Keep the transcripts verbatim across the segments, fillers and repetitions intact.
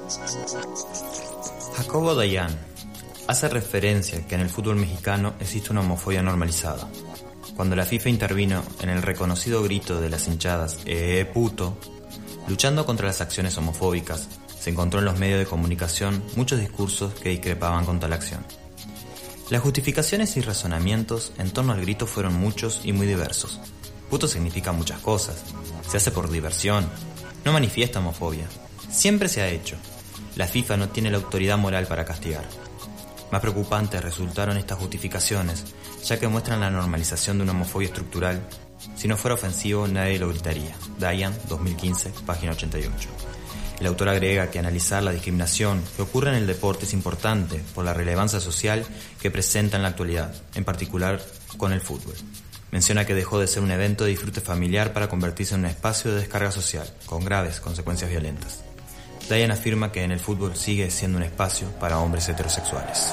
Jacobo Dayan hace referencia que en el fútbol mexicano existe una homofobia normalizada. Cuando la FIFA intervino en el reconocido grito de las hinchadas "eh, puto", luchando contra las acciones homofóbicas, se encontró en los medios de comunicación muchos discursos que discrepaban con tal acción. Las justificaciones y razonamientos en torno al grito fueron muchos y muy diversos. Puto significa muchas cosas, se hace por diversión, no manifiesta homofobia, siempre se ha hecho. La FIFA no tiene la autoridad moral para castigar. Más preocupantes resultaron estas justificaciones, ya que muestran la normalización de una homofobia estructural. Si no fuera ofensivo, nadie lo gritaría. Dayan, dos mil quince, página ochenta y ocho. El autor agrega que analizar la discriminación que ocurre en el deporte es importante por la relevancia social que presenta en la actualidad, en particular con el fútbol. Menciona que dejó de ser un evento de disfrute familiar para convertirse en un espacio de descarga social, con graves consecuencias violentas. Dayan afirma que en el fútbol sigue siendo un espacio para hombres heterosexuales.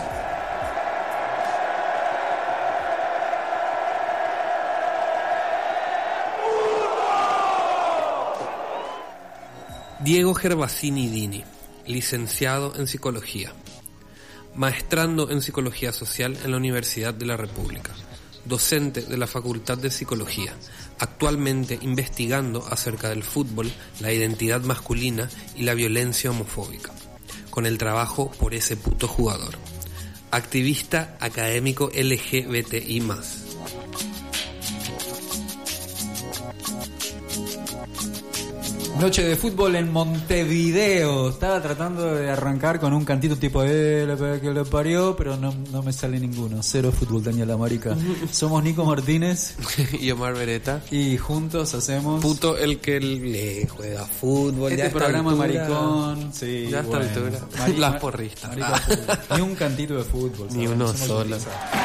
Diego Gervasini Dini, licenciado en Psicología, maestrando en Psicología Social en la Universidad de la República, docente de la Facultad de Psicología, actualmente investigando acerca del fútbol, la identidad masculina y la violencia homofóbica, con el trabajo Por ese puto jugador. Activista académico L G B T I más. Noche de fútbol en Montevideo. Estaba tratando de arrancar con un cantito tipo eh, la que le parió, pero no, no me sale ninguno. Cero fútbol, Daniel América. Somos Nico Martínez y Omar Beretta. Y juntos hacemos Puto el que le juega fútbol. Este programa altura, maricón. Sí, ya bueno. está altura. Mari- Las porristas. Marica, ni un cantito de fútbol. Ni uno solo.